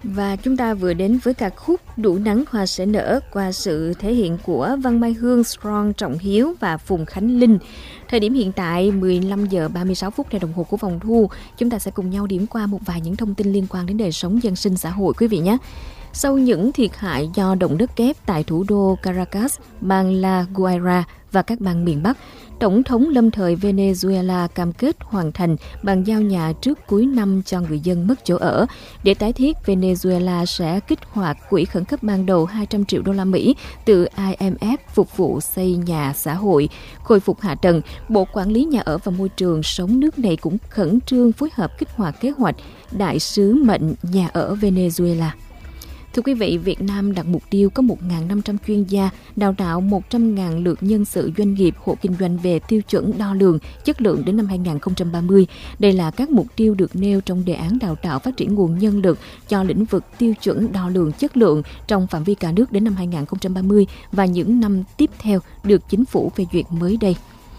Và chúng ta vừa đến với ca khúc Đủ nắng hoa sẽ nở qua sự thể hiện của Văn Mai Hương, Strong, Trọng Hiếu và Phùng Khánh Linh. Thời điểm hiện tại 15 giờ 36 phút theo đồng hồ của phòng thu. Chúng ta sẽ cùng nhau điểm qua một vài những thông tin liên quan đến đời sống dân sinh xã hội quý vị nhé. Sau những thiệt hại do động đất kép tại thủ đô Caracas, bang La Guaira và các bang miền Bắc, Tổng thống lâm thời Venezuela cam kết hoàn thành bàn giao nhà trước cuối năm cho người dân mất chỗ ở. Để tái thiết, Venezuela sẽ kích hoạt quỹ khẩn cấp ban đầu 200 triệu đô la Mỹ từ IMF phục vụ xây nhà xã hội, khôi phục hạ tầng. Bộ Quản lý Nhà ở và Môi trường sống nước này cũng khẩn trương phối hợp kích hoạt kế hoạch đại sứ mệnh nhà ở Venezuela. Thưa quý vị, Việt Nam đặt mục tiêu có 1.500 chuyên gia, đào tạo 100.000 lượt nhân sự doanh nghiệp, hộ kinh doanh về tiêu chuẩn đo lường, chất lượng đến năm 2030. Đây là các mục tiêu được nêu trong đề án đào tạo phát triển nguồn nhân lực cho lĩnh vực tiêu chuẩn đo lường chất lượng trong phạm vi cả nước đến năm 2030 và những năm tiếp theo được Chính phủ phê duyệt mới đây.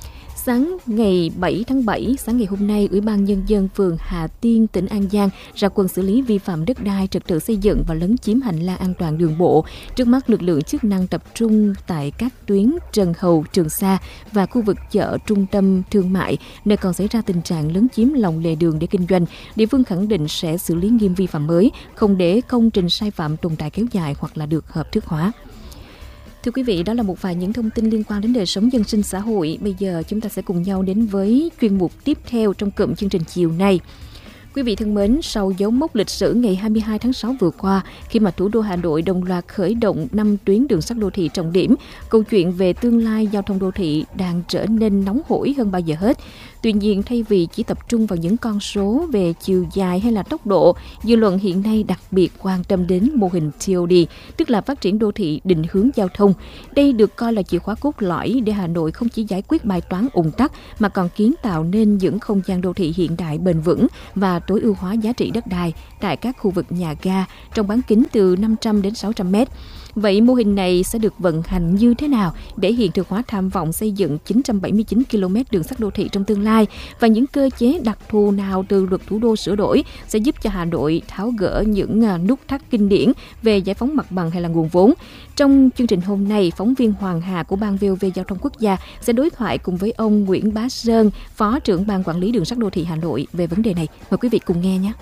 Sáng ngày 7 tháng 7, sáng ngày hôm nay, Ủy ban Nhân dân phường Hà Tiên, tỉnh An Giang ra quân xử lý vi phạm đất đai, trật tự xây dựng và lấn chiếm hành lang an toàn đường bộ. Trước mắt, lực lượng chức năng tập trung tại các tuyến Trần Hầu, Trường Sa và khu vực chợ trung tâm thương mại, nơi còn xảy ra tình trạng lấn chiếm lòng lề đường để kinh doanh. Địa phương khẳng định sẽ xử lý nghiêm vi phạm mới, không để công trình sai phạm tồn tại kéo dài hoặc là được hợp thức hóa. Thưa quý vị, đó là một vài những thông tin liên quan đến đời sống dân sinh xã hội. Bây giờ chúng ta sẽ cùng nhau đến với chuyên mục tiếp theo trong cụm chương trình chiều nay. Quý vị thân mến, sau dấu mốc lịch sử ngày 22 tháng 6 vừa qua, khi mà thủ đô Hà Nội đồng loạt khởi động 5 tuyến đường sắt đô thị trọng điểm, câu chuyện về tương lai giao thông đô thị đang trở nên nóng hổi hơn bao giờ hết. Tuy nhiên, thay vì chỉ tập trung vào những con số về chiều dài hay là tốc độ, dư luận hiện nay đặc biệt quan tâm đến mô hình TOD, tức là phát triển đô thị định hướng giao thông. Đây được coi là chìa khóa cốt lõi để Hà Nội không chỉ giải quyết bài toán ùn tắc mà còn kiến tạo nên những không gian đô thị hiện đại bền vững và tối ưu hóa giá trị đất đai tại các khu vực nhà ga trong bán kính từ 500 đến 600 mét. Vậy mô hình này sẽ được vận hành như thế nào để hiện thực hóa tham vọng xây dựng 979 km đường sắt đô thị trong tương lai, và những cơ chế đặc thù nào từ luật thủ đô sửa đổi sẽ giúp cho Hà Nội tháo gỡ những nút thắt kinh điển về giải phóng mặt bằng hay là nguồn vốn? Trong chương trình hôm nay, phóng viên Hoàng Hà của Ban VOV Giao thông Quốc gia sẽ đối thoại cùng với ông Nguyễn Bá Sơn, Phó trưởng Ban Quản lý Đường sắt đô thị Hà Nội về vấn đề này. Mời quý vị cùng nghe nhé.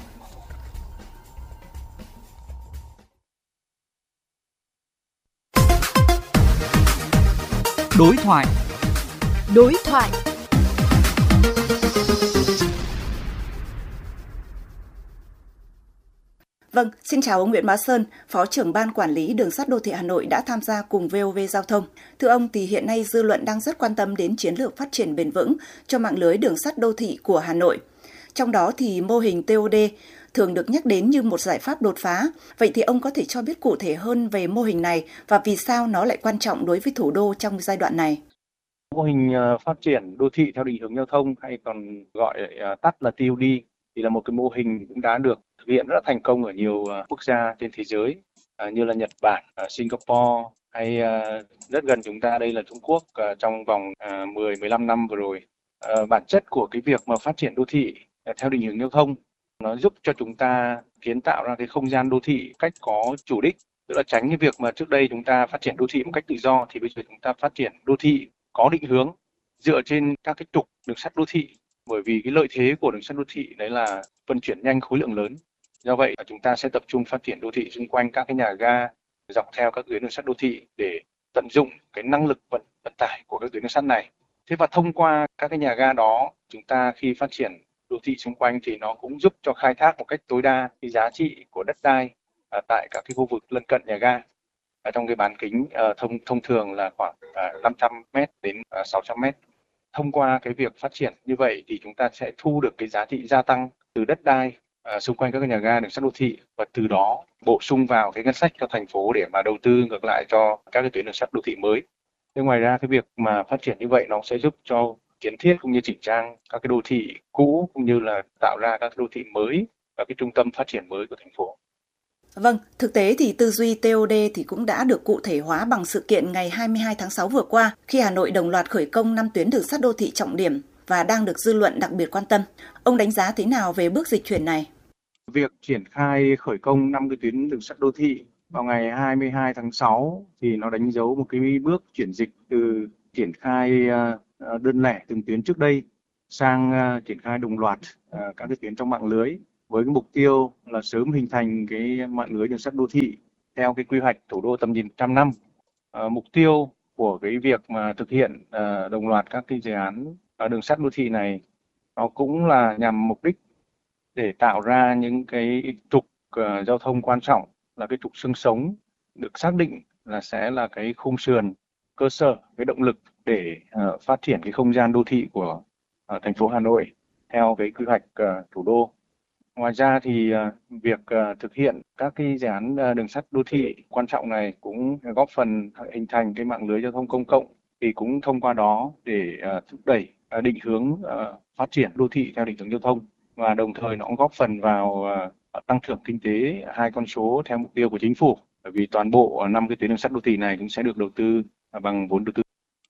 Đối thoại. Vâng, xin chào ông Nguyễn Bá Sơn, Phó trưởng Ban Quản lý Đường sắt đô thị Hà Nội đã tham gia cùng VOV Giao thông. Thưa ông, thì hiện nay dư luận đang rất quan tâm đến chiến lược phát triển bền vững cho mạng lưới đường sắt đô thị của Hà Nội. Trong đó thì mô hình TOD thường được nhắc đến như một giải pháp đột phá. Vậy thì ông có thể cho biết cụ thể hơn về mô hình này và vì sao nó lại quan trọng đối với thủ đô trong giai đoạn này? Mô hình phát triển đô thị theo định hướng giao thông, hay còn gọi tắt là TOD, thì là một cái mô hình cũng đã được thực hiện rất là thành công ở nhiều quốc gia trên thế giới, như là Nhật Bản, Singapore, hay rất gần chúng ta đây là Trung Quốc trong vòng 10-15 năm vừa rồi. Bản chất của cái việc mà phát triển đô thị theo định hướng giao thông, nó giúp cho chúng ta kiến tạo ra cái không gian đô thị cách có chủ đích, tức là tránh cái việc mà trước đây chúng ta phát triển đô thị một cách tự do, thì bây giờ chúng ta phát triển đô thị có định hướng dựa trên các cái trục đường sắt đô thị. Bởi vì cái lợi thế của đường sắt đô thị đấy là vận chuyển nhanh, khối lượng lớn. Do vậy chúng ta sẽ tập trung phát triển đô thị xung quanh các cái nhà ga dọc theo các tuyến đường sắt đô thị để tận dụng cái năng lực vận tải của các tuyến đường sắt này. Thế và thông qua các cái nhà ga đó, chúng ta khi phát triển đô thị xung quanh thì nó cũng giúp cho khai thác một cách tối đa cái giá trị của đất đai tại các cái khu vực lân cận nhà ga. Trong cái bán kính thông thường là khoảng 500m đến 600m. Thông qua cái việc phát triển như vậy thì chúng ta sẽ thu được cái giá trị gia tăng từ đất đai xung quanh các cái nhà ga đường sắt đô thị, và từ đó bổ sung vào cái ngân sách cho thành phố để mà đầu tư ngược lại cho các cái tuyến đường sắt đô thị mới. Thế ngoài ra, cái việc mà phát triển như vậy nó sẽ giúp cho kiến thiết cũng như chỉnh trang các cái đô thị cũ, cũng như là tạo ra các đô thị mới và cái trung tâm phát triển mới của thành phố. Vâng, thực tế thì tư duy TOD thì cũng đã được cụ thể hóa bằng sự kiện ngày 22 tháng 6 vừa qua, khi Hà Nội đồng loạt khởi công 5 tuyến đường sắt đô thị trọng điểm và đang được dư luận đặc biệt quan tâm. Ông đánh giá thế nào về bước dịch chuyển này? Việc triển khai khởi công 5 cái tuyến đường sắt đô thị vào ngày 22 tháng 6 thì nó đánh dấu một cái bước chuyển dịch từ triển khai đơn lẻ từng tuyến trước đây sang triển khai đồng loạt các cái tuyến trong mạng lưới, với cái mục tiêu là sớm hình thành cái mạng lưới đường sắt đô thị theo cái quy hoạch thủ đô tầm nhìn 100 năm. Mục tiêu của cái việc mà thực hiện đồng loạt các cái dự án đường sắt đô thị này nó cũng là nhằm mục đích để tạo ra những cái trục giao thông quan trọng, là cái trục xương sống được xác định là sẽ là cái khung sườn cơ sở, cái động lực để phát triển cái không gian đô thị của thành phố Hà Nội theo cái quy hoạch thủ đô. Ngoài ra thì việc thực hiện các cái dự án đường sắt đô thị quan trọng này cũng góp phần hình thành cái mạng lưới giao thông công cộng, thì cũng thông qua đó để thúc đẩy định hướng phát triển đô thị theo định hướng giao thông, và đồng thời nó cũng góp phần vào tăng trưởng kinh tế hai con số theo mục tiêu của chính phủ, bởi vì toàn bộ 5 cái tuyến đường sắt đô thị này cũng sẽ được đầu tư bằng vốn đầu tư.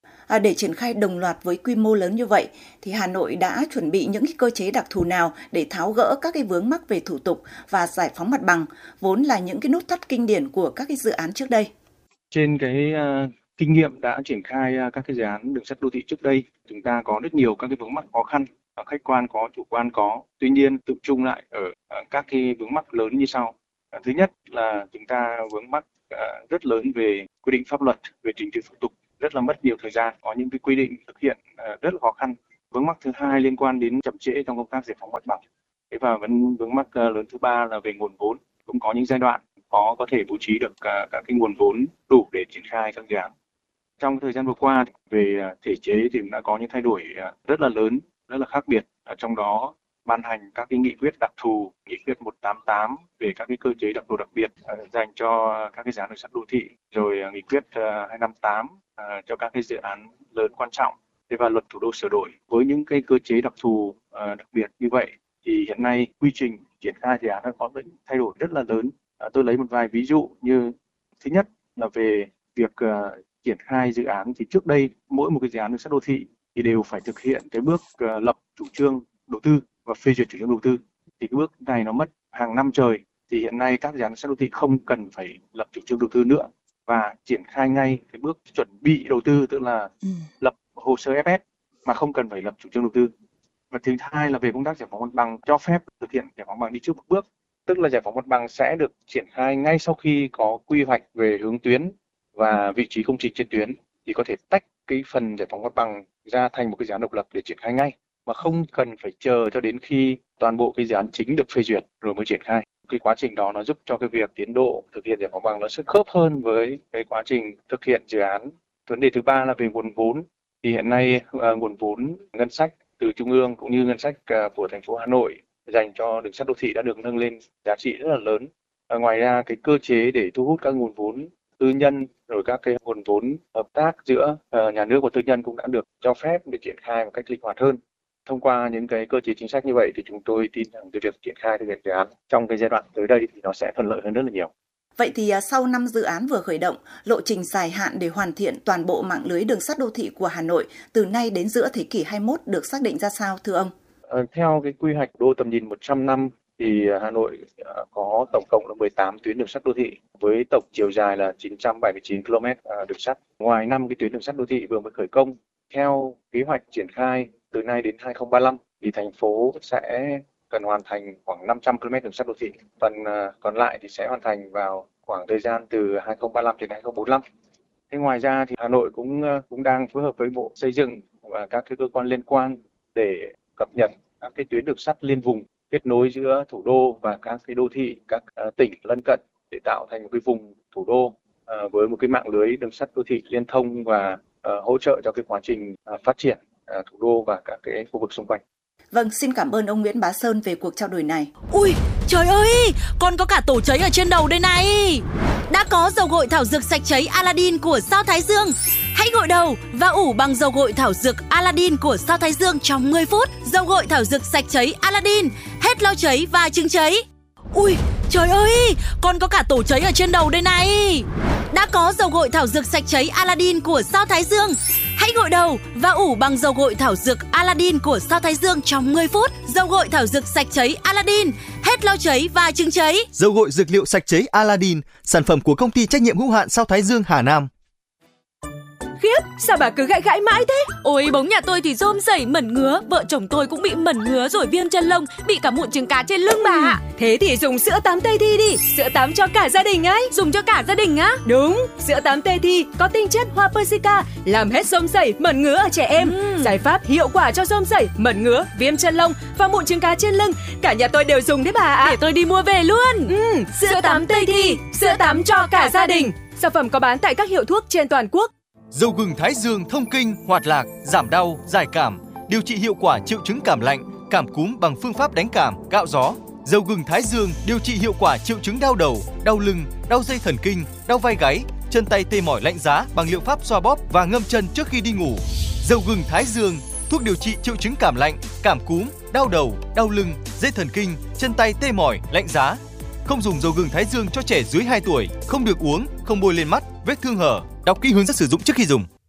Để triển khai đồng loạt với quy mô lớn như vậy, thì Hà Nội đã chuẩn bị những cái cơ chế đặc thù nào để tháo gỡ các cái vướng mắc về thủ tục và giải phóng mặt bằng, vốn là những cái nút thắt kinh điển của các cái dự án trước đây? Trên cái kinh nghiệm đã triển khai các cái dự án đường sắt đô thị trước đây, chúng ta có rất nhiều các cái vướng mắc khó khăn, khách quan có, chủ quan có. Tuy nhiên tập trung lại ở các cái vướng mắc lớn như sau. Thứ nhất là chúng ta vướng mắc rất lớn về quy định pháp luật, về trình tự thủ tục, rất là mất nhiều thời gian, có những cái quy định thực hiện rất là khó khăn. Vướng mắc thứ hai liên quan đến chậm trễ trong công tác giải phóng mặt bằng. Và vướng mắc lớn thứ ba là về nguồn vốn, cũng có những giai đoạn có thể bố trí được các cái nguồn vốn đủ để triển khai các dự án. Trong thời gian vừa qua về thể chế thì cũng đã có những thay đổi rất là lớn, rất là khác biệt. Trong đó ban hành các cái nghị quyết đặc thù, nghị quyết 188 về các cái cơ chế đặc thù đặc biệt dành cho các cái dự án đường sắt đô thị, rồi nghị quyết 258 cho các cái dự án lớn quan trọng. Và luật thủ đô sửa đổi với những cái cơ chế đặc thù đặc biệt như vậy thì hiện nay quy trình triển khai dự án đã có những thay đổi rất là lớn. Tôi lấy một vài ví dụ như thứ nhất là về việc triển khai dự án, thì trước đây mỗi một cái dự án đường sắt đô thị thì đều phải thực hiện cái bước lập chủ trương đầu tư và phê duyệt chủ trương đầu tư. Thì cái bước này nó mất hàng năm trời. Thì hiện nay các dự án đường sắt đô thị không cần phải lập chủ trương đầu tư nữa và triển khai ngay cái bước chuẩn bị đầu tư, tức là lập hồ sơ FS mà không cần phải lập chủ trương đầu tư. Và thứ hai là về công tác giải phóng mặt bằng, cho phép thực hiện giải phóng mặt bằng đi trước một bước, tức là giải phóng mặt bằng sẽ được triển khai ngay sau khi có quy hoạch về hướng tuyến và vị trí công trình trên tuyến, thì có thể tách cái phần giải phóng mặt bằng ra thành một cái dự án độc lập để triển khai ngay, mà không cần phải chờ cho đến khi toàn bộ cái dự án chính được phê duyệt rồi mới triển khai. Cái quá trình đó nó giúp cho cái việc tiến độ thực hiện giải phóng mặt bằng nó sẽ khớp hơn với cái quá trình thực hiện dự án. Vấn đề thứ ba là về nguồn vốn. Thì hiện nay nguồn vốn ngân sách từ trung ương cũng như ngân sách của thành phố Hà Nội dành cho đường sắt đô thị đã được nâng lên giá trị rất là lớn. Ngoài ra cái cơ chế để thu hút các nguồn vốn tư nhân, rồi các cái nguồn vốn hợp tác giữa nhà nước và tư nhân cũng đã được cho phép để triển khai một cách linh hoạt hơn. Thông qua những cái cơ chế chính sách như vậy thì chúng tôi tin rằng cái việc triển khai thực hiện dự án trong cái giai đoạn tới đây thì nó sẽ thuận lợi hơn rất là nhiều. Vậy thì sau 5 dự án vừa khởi động, lộ trình dài hạn để hoàn thiện toàn bộ mạng lưới đường sắt đô thị của Hà Nội từ nay đến giữa thế kỷ 21 được xác định ra sao thưa ông? Theo cái quy hoạch đô tầm nhìn 100 năm thì Hà Nội có tổng cộng là 18 tuyến đường sắt đô thị với tổng chiều dài là 979 km đường sắt. Ngoài 5 cái tuyến đường sắt đô thị vừa mới khởi công, theo kế hoạch triển khai từ nay đến 2035 thì thành phố sẽ cần hoàn thành khoảng 500 km đường sắt đô thị. Phần còn lại thì sẽ hoàn thành vào khoảng thời gian từ 2035 đến 2045. Thế ngoài ra thì Hà Nội cũng đang phối hợp với Bộ Xây dựng và các cái cơ quan liên quan để cập nhật các cái tuyến đường sắt liên vùng kết nối giữa thủ đô và các cái đô thị, các tỉnh lân cận để tạo thành một cái vùng thủ đô với một cái mạng lưới đường sắt đô thị liên thông và hỗ trợ cho cái quá trình phát triển thủ đô và các cái khu vực xung quanh. Vâng, xin cảm ơn ông Nguyễn Bá Sơn về cuộc trao đổi này. Ui, trời ơi, còn có cả tổ cháy ở trên đầu đây này. Đã có dầu gội thảo dược sạch cháy Aladdin của Sao Thái Dương. Hãy gội đầu và ủ bằng dầu gội thảo dược Aladdin của Sao Thái Dương trong 10 phút. Dầu gội thảo dược sạch cháy Aladdin, hết lo cháy và chứng cháy. Ui, trời ơi, còn có cả tổ cháy ở trên đầu đây này. Đã có dầu gội thảo dược sạch cháy Aladdin của Sao Thái Dương. Hãy gội đầu và ủ bằng dầu gội thảo dược Aladdin của Sao Thái Dương trong 10 phút. Dầu gội thảo dược sạch cháy Aladdin, hết lau cháy và chứng cháy. Dầu gội dược liệu sạch cháy Aladdin, sản phẩm của công ty trách nhiệm hữu hạn Sao Thái Dương Hà Nam. Khiếp, sao bà cứ gãi gãi mãi thế? Ôi, bóng nhà tôi thì rôm rẩy mẩn ngứa, vợ chồng tôi cũng bị mẩn ngứa rồi viêm chân lông, bị cả mụn trứng cá trên lưng bà ạ. Thế thì dùng sữa tắm Tây Thi đi, sữa tắm cho cả gia đình ấy. Dùng cho cả gia đình á? Đúng, sữa tắm Tây Thi có tinh chất hoa Persica, làm hết rôm rẩy, mẩn ngứa ở trẻ em. Giải pháp hiệu quả cho rôm rẩy, mẩn ngứa, viêm chân lông và mụn trứng cá trên lưng. Cả nhà tôi đều dùng đấy bà ạ. Để tôi đi mua về luôn. Sữa tắm Tây Thi, sữa tắm cho cả gia đình. Sản phẩm có bán tại các hiệu thuốc trên toàn quốc. Dầu gừng Thái Dương thông kinh, hoạt lạc, giảm đau, giải cảm, điều trị hiệu quả triệu chứng cảm lạnh, cảm cúm bằng phương pháp đánh cảm, cạo gió. Dầu gừng Thái Dương điều trị hiệu quả triệu chứng đau đầu, đau lưng, đau dây thần kinh, đau vai gáy, chân tay tê mỏi lạnh giá bằng liệu pháp xoa bóp và ngâm chân trước khi đi ngủ. Dầu gừng Thái Dương, thuốc điều trị triệu chứng cảm lạnh, cảm cúm, đau đầu, đau lưng, dây thần kinh, chân tay tê mỏi, lạnh giá. Không dùng dầu gừng Thái Dương cho trẻ dưới 2 tuổi, không được uống, không bôi lên mắt, vết thương hở. Đọc kỹ hướng dẫn sử dụng trước khi dùng.